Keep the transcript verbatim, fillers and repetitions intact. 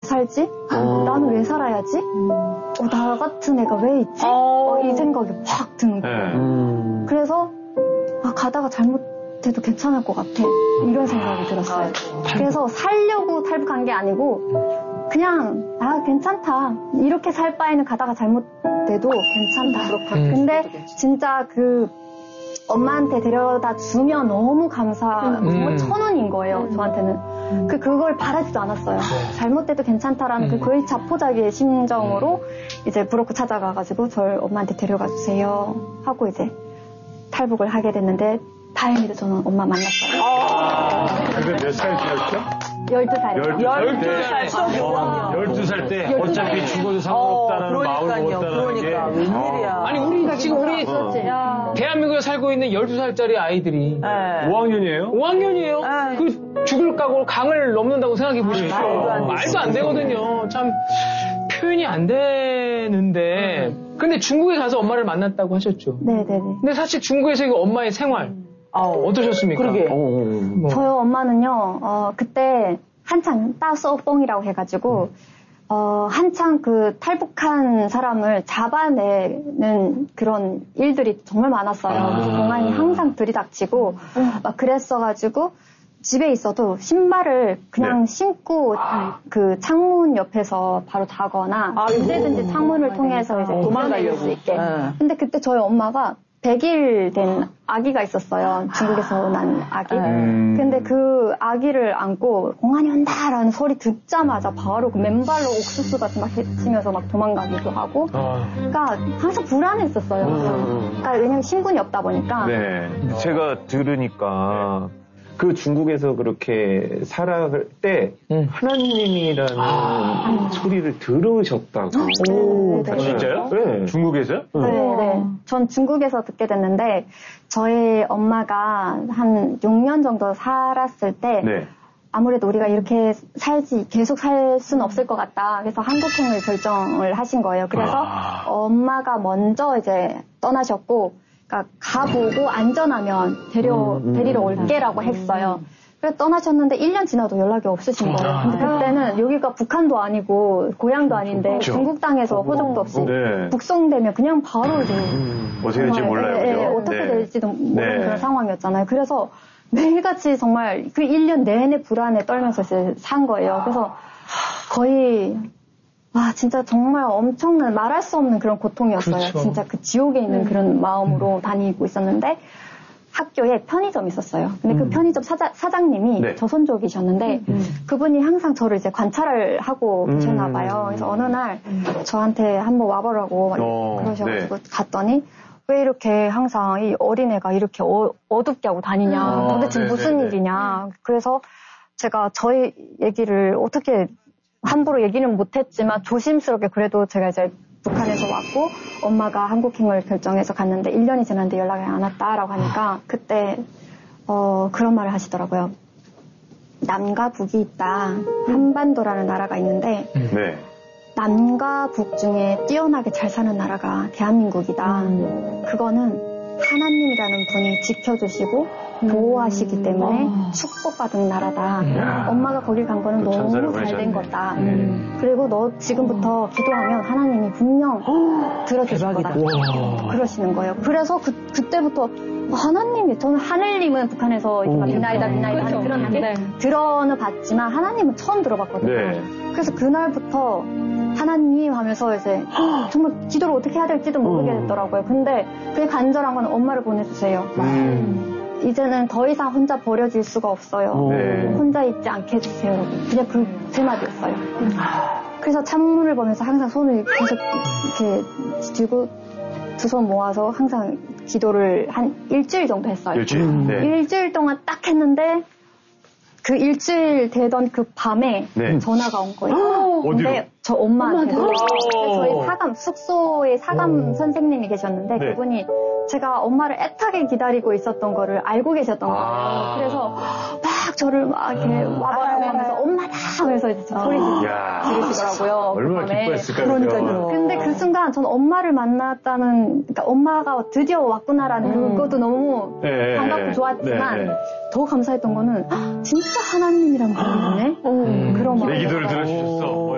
살지? 어. 나는 왜 살아야지? 음. 어, 나 같은 애가 왜 있지? 어. 이 생각이 확 드는 거예요. 네. 음. 그래서 아, 가다가 잘못해도 괜찮을 것 같아. 이런 생각이 들었어요. 그래서 살려고 탈북한 게 아니고 그냥 아 괜찮다. 이렇게 살 바에는 가다가 잘못돼도 괜찮다. 음. 근데 진짜 그 엄마한테 데려다 주면 너무 감사, 음. 정말 천운인 거예요, 음. 저한테는. 음. 그, 그걸 바라지도 않았어요. 네. 잘못돼도 괜찮다라는 음. 그 거의 자포자기의 심정으로 음. 이제 브로커 찾아가가지고 저를 엄마한테 데려가 주세요 하고 이제 탈북을 하게 됐는데 다행히도 저는 엄마 만났어요. 아, 그게 몇 살이었죠? 열두 살이요. 열두 살. 열두 살 때 어차피 죽어도 상관없다는 어, 마음을 먹었다는 그러니까. 게. 웬일이야. 아니 우리 지금 우리 어. 대한민국에 살고 있는 열두 살짜리 아이들이 네. 오 학년이에요? 오 학년이에요? 네. 그 죽을 각오로 강을 넘는다고 생각해 보십시오. 아, 말도 안 되거든요. 참 표현이 안 되는데. 음. 근데 중국에 가서 엄마를 만났다고 하셨죠? 네네네. 근데 사실 중국에서 이 엄마의 생활 음. 아, 어떠셨습니까? 그러게. 뭐. 저희 엄마는요, 어, 그때 한창 따쏘뽕이라고 해가지고, 음. 어, 한창 그 탈북한 사람을 잡아내는 그런 일들이 정말 많았어요. 아. 그래서 공안이 항상 들이닥치고, 음. 막 그랬어가지고, 집에 있어도 신발을 그냥 네. 신고 아. 그 창문 옆에서 바로 자거나, 아, 언제든지 창문을 통해서 이제 도망갈 수 있게. 네. 근데 그때 저희 엄마가 백 일 된 아기가 있었어요. 중국에서 난 아기. 음. 근데 그 아기를 안고 공안이 온다라는 소리 듣자마자 바로 그 맨발로 옥수수 같이 막 헤치면서 막 도망가기도 하고. 아. 그러니까 항상 불안했었어요. 음. 그러니까 왜냐면 신분이 없다 보니까. 네. 제가 들으니까 그 중국에서 그렇게 살아갈 때 음. 하나님이라는 아. 소리를 들으셨다고. 오, 아, 진짜요? 네. 중국에서요? 네, 네. 전 중국에서 듣게 됐는데 저희 엄마가 한 육 년 정도 살았을 때 네. 아무래도 우리가 이렇게 살지 계속 살 수는 없을 것 같다. 그래서 한국행을 결정을 하신 거예요. 그래서 아. 엄마가 먼저 이제 떠나셨고 그러니까 가보고 안전하면 데려, 음, 음, 데리러 올게라고 했어요. 그래서 떠나셨는데 일 년 지나도 연락이 없으신 거예요. 근데 그때는 여기가 북한도 아니고 고향도 아닌데 그렇죠. 중국 땅에서 호적도 없이 네. 북송되면 그냥 바로 이제 음, 어떻게 될지 몰라요. 예, 예, 어떻게 네. 될지도 모르는 네. 그런 상황이었잖아요. 그래서 매일같이 정말 그 일 년 내내 불안에 떨면서 이제 산 거예요. 그래서 거의 와, 진짜 정말 엄청난, 말할 수 없는 그런 고통이었어요. 그렇죠. 진짜 그 지옥에 있는 음. 그런 마음으로 음. 다니고 있었는데, 학교에 편의점이 있었어요. 근데 음. 그 편의점 사자, 사장님이 네. 저손족이셨는데, 음. 그분이 항상 저를 이제 관찰을 하고 음. 계셨나봐요. 그래서 어느 날 음. 저한테 한번 와보라고 어, 그러셔가지고 네. 갔더니, 왜 이렇게 항상 이 어린애가 이렇게 어, 어둡게 하고 다니냐, 어, 도대체 네네네. 무슨 일이냐. 그래서 제가 저희 얘기를 어떻게 함부로 얘기는 못했지만 조심스럽게 그래도 제가 이제 북한에서 왔고 엄마가 한국행을 결정해서 갔는데 일 년이 지났는데 연락이 안 왔다라고 하니까 그때 어, 그런 말을 하시더라고요. 남과 북이 있다. 한반도라는 나라가 있는데 네. 남과 북 중에 뛰어나게 잘 사는 나라가 대한민국이다. 음. 그거는 하나님이라는 분이 지켜주시고 보호하시기 때문에 음. 축복받은 나라다. 음. 엄마가 거길 간 거는 너무 잘 된 거다. 음. 그리고 너 지금부터 기도하면 하나님이 분명 들어주실 거다. 와. 그러시는 거예요. 그래서 그, 그때부터 하나님이, 저는 하늘님은 북한에서 이렇게 막 비나이다 비나이다 그렇죠. 들었는데 네. 들어는 봤지만 하나님은 처음 들어봤거든요. 네. 그래서 그날부터 하나님 하면서 이제 정말 기도를 어떻게 해야 될지도 모르게 됐더라고요. 근데 그게 간절한 건 엄마를 보내주세요. 음. 이제는 더 이상 혼자 버려질 수가 없어요. 네. 혼자 있지 않게 해주세요. 그냥 그 세 마디였어요. 음. 그래서 창문을 보면서 항상 손을 계속 이렇게 들고 두 손 모아서 항상 기도를 한 일주일 정도 했어요. 일주일? 네. 일주일 동안 딱 했는데 그 일주일 되던 그 밤에 네. 전화가 온 거예요. 근데 저 엄마한테 저희 사감 숙소에 사감 오. 선생님이 계셨는데 네. 그분이 제가 엄마를 애타게 기다리고 있었던 거를 알고 계셨던 거예요. 아. 그래서 막 저를 막 이렇게 아. 와봐라 하면서 엄마다 하면서 이제 아. 소리 지르시더라고요. 얼마나 그 기뻐했을까요? 그러니까요. 근데 그 순간 전 엄마를 만났다는, 그러니까 엄마가 드디어 왔구나라는 음. 그것도 너무 네. 반갑고 좋았지만 네. 더 감사했던 거는 진짜 하나님이란 분이네. 음. 그런 마음. 내 기도를 들어주셨어.